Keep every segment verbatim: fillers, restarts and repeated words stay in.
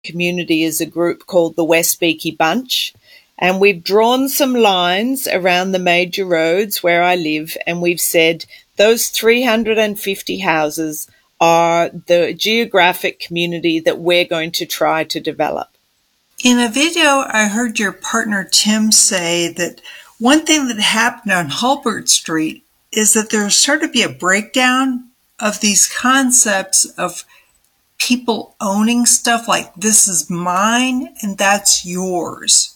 community is a group called the West Beaky Bunch, and we've drawn some lines around the major roads where I live, and we've said those three hundred fifty houses are the geographic community that we're going to try to develop. In a video, I heard your partner Tim say that one thing that happened on Hulbert Street is that there started to be a breakdown of these concepts of people owning stuff like this is mine and that's yours.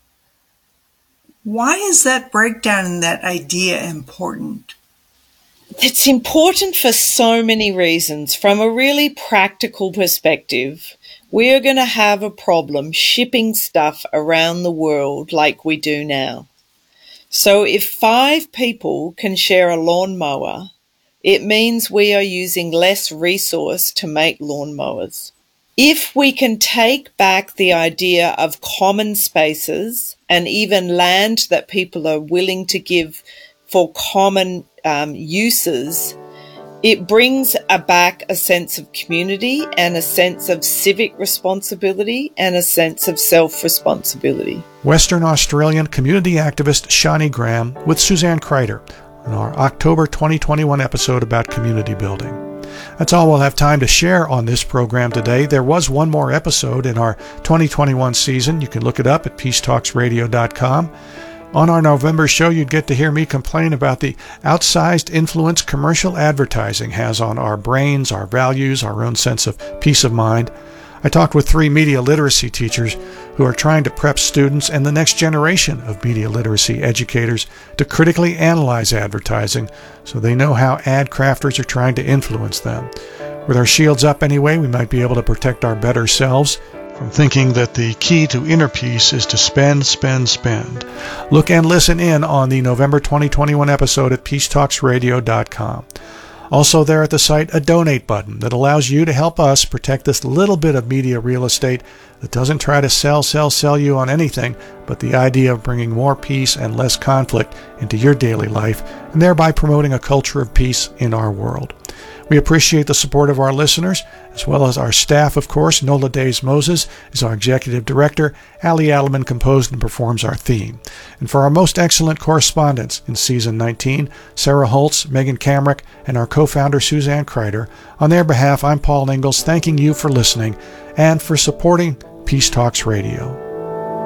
Why is that breakdown in that idea important? It's important for so many reasons. From a really practical perspective, we are going to have a problem shipping stuff around the world like we do now. So if five people can share a lawnmower, it means we are using less resource to make lawnmowers. If we can take back the idea of common spaces and even land that people are willing to give for common um, uses, it brings a back a sense of community and a sense of civic responsibility and a sense of self-responsibility. Western Australian community activist Shani Graham with Suzanne Kreider on our October twenty twenty-one episode about community building. That's all we'll have time to share on this program today. There was one more episode in our twenty twenty-one season. You can look it up at peace talks radio dot com. On our November show, you'd get to hear me complain about the outsized influence commercial advertising has on our brains, our values, our own sense of peace of mind. I talked with three media literacy teachers who are trying to prep students and the next generation of media literacy educators to critically analyze advertising so they know how ad crafters are trying to influence them. With our shields up anyway, we might be able to protect our better selves from thinking that the key to inner peace is to spend, spend, spend. Look and listen in on the November twenty twenty-one episode at peace talks radio dot com. Also there at the site, a donate button that allows you to help us protect this little bit of media real estate that doesn't try to sell, sell, sell you on anything but the idea of bringing more peace and less conflict into your daily life and thereby promoting a culture of peace in our world. We appreciate the support of our listeners, as well as our staff, of course. Nola Days Moses is our executive director. Ali Adelman composed and performs our theme. And for our most excellent correspondents in season nineteen, Sarah Holtz, Megan Kamrick, and our co-founder Suzanne Kreider, on their behalf, I'm Paul Ingalls, thanking you for listening and for supporting Peace Talks Radio.